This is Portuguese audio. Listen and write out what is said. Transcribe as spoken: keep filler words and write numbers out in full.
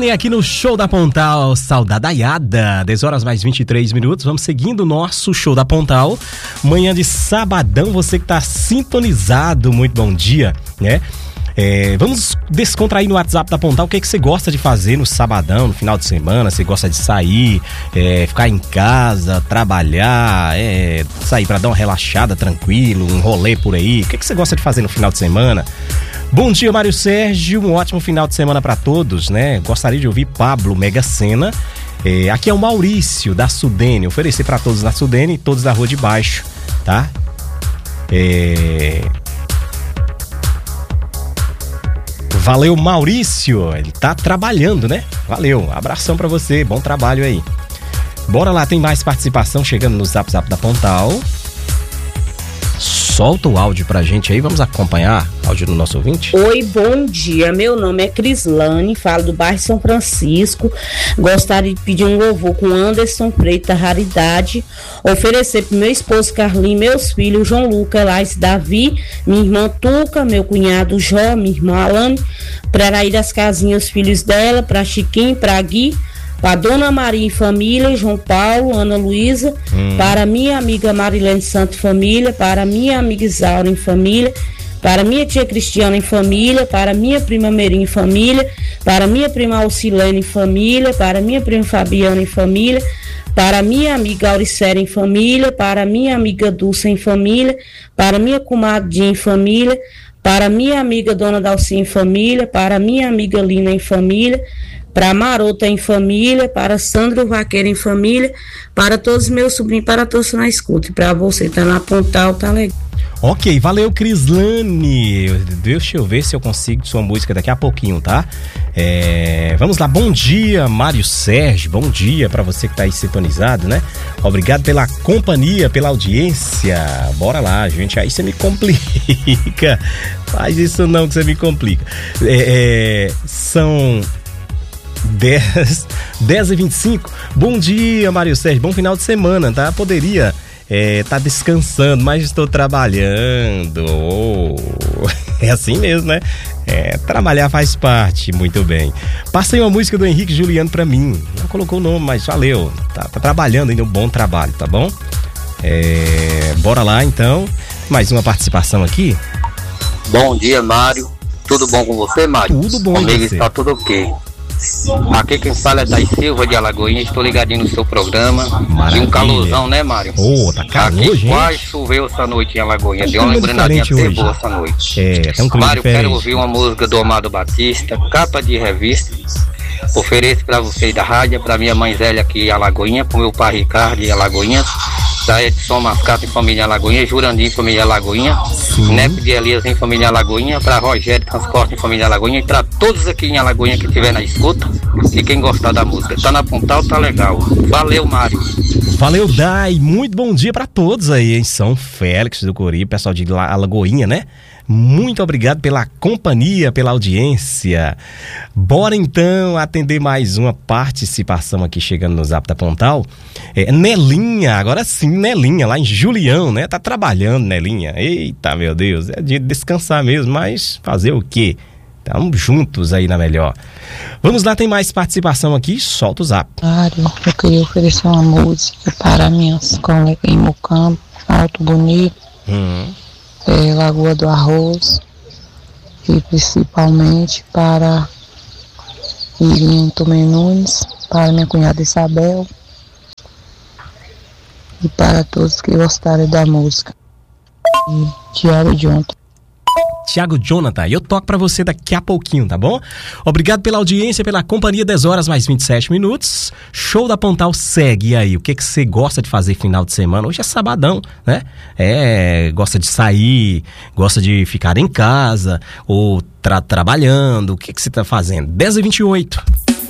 Bem, aqui no Show da Pontal, Saudadaiada, dez horas mais vinte e três minutos, vamos seguindo o nosso Show da Pontal, manhã de sabadão, você que tá sintonizado, muito bom dia, né? É, vamos descontrair no WhatsApp da Pontal o que, é que você gosta de fazer no sabadão, no final de semana. Você gosta de sair, é, ficar em casa, trabalhar, é, sair pra dar uma relaxada, tranquilo, um rolê por aí. O que, é que você gosta de fazer no final de semana? Bom dia, Mário Sérgio, um ótimo final de semana pra todos, né? Gostaria de ouvir Pablo Mega Sena. É, aqui é o Maurício da Sudene, oferecer pra todos da Sudene e todos da Rua de Baixo, tá? É... Valeu, Maurício, ele tá trabalhando, né? Valeu, abração pra você, bom trabalho aí. Bora lá, tem mais participação chegando no Zap Zap da Pontal. Solta o áudio pra gente aí, vamos acompanhar o áudio do nosso ouvinte. Oi, bom dia, meu nome é Crislane, falo do bairro São Francisco. Gostaria de pedir um louvor com Anderson Preto da Raridade, oferecer pro meu esposo Carlinhos, meus filhos João Lucas, Laís, Davi, minha irmã Tuca, meu cunhado Jó, minha irmã Alane, pra Araí das Casinhas, os filhos dela, pra Chiquinho, pra Gui, para Dona Maria e família, João Paulo, Ana Luísa, hum. para minha amiga Marilene Santo família, para minha amiga Isaura em família, para minha tia Cristiana em família, para minha prima Merinha em família, para minha prima Alcilene em família, para minha prima Fabiana em família, para minha amiga Auricéria em família, para minha amiga Dulce em família, para minha comadinha em família, para minha amiga Dona Dalcinha em família, para minha amiga Lina em família, para Marota em família, para Sandro Vaqueiro em família, para todos os meus sobrinhos, para todos na escuta. E para você, tá na Pontal, tá legal. Ok, valeu, Crislane. Deixa eu ver se eu consigo sua música daqui a pouquinho, tá? É, vamos lá, bom dia, Mário Sérgio, bom dia para você que tá aí sintonizado, né? Obrigado pela companhia, pela audiência. Bora lá, gente, aí você me complica. Faz isso não que você me complica. É, é, são... dez, dez e vinte e cinco. Bom dia, Mário Sérgio, bom final de semana, tá? Poderia é, tá descansando, mas estou trabalhando. Oh, é assim mesmo, né? É, trabalhar faz parte, muito bem. Passei uma música do Henrique Juliano pra mim. Não colocou o nome, mas valeu. Tá, tá trabalhando ainda, um bom trabalho, tá bom? É, bora lá, então. Mais uma participação aqui. Bom dia, Mário. Tudo bom com você, Mário? Tudo bom, comigo você? Está tudo ok. Aqui quem fala é das Silva de Alagoinha, estou ligadinho no seu programa. Maravilha. E um calorzão, né, Mário? Ô, oh, tá calor, aqui gente. quase choveu essa noite em Alagoinha, Tem deu uma lembrancinha até boa essa noite. É, tem um clima Mário, diferente. quero ouvir uma música do Amado Batista, capa de revista. Ofereço pra vocês da rádio, pra minha mãe Zélia aqui em Alagoinha, pro meu pai Ricardo em Alagoinha, da Edson Mascato em família Alagoinha, Jurandir em família Alagoinha, Neto de Elias em família Alagoinha, pra Rogério Transporte em família Alagoinha e pra todos aqui em Alagoinha que estiver na escuta e quem gostar da música. Tá na Pontal, tá legal. Valeu, Mário. Valeu, Dai. Muito bom dia pra todos aí em São Félix do Cori, pessoal de Alagoinha, né? Muito obrigado pela companhia, pela audiência. Bora então atender mais uma participação aqui chegando no Zap da Pontal. É, Nelinha, agora sim, Nelinha, lá em Julião, né? Tá trabalhando, Nelinha. Eita, meu Deus, é dia de descansar mesmo, mas fazer o quê? Estamos juntos aí na melhor. Vamos lá, tem mais participação aqui, solta o Zap. Mário, eu queria oferecer uma música para minhas colegas em Mocampo, Alto Bonito. Hum. É, Lagoa do Arroz e principalmente para Irinho Tomé Nunes, para minha cunhada Isabel e para todos que gostarem da música. E Tiago Jonathan. Tiago Jonathan, eu toco pra você daqui a pouquinho, tá bom? Obrigado pela audiência, pela companhia, dez horas mais vinte e sete minutos. Show da Pontal segue aí. O que que você gosta de fazer final de semana? Hoje é sabadão, né? É, gosta de sair, gosta de ficar em casa ou tra- trabalhando. O que que você tá fazendo? dez e vinte e oito.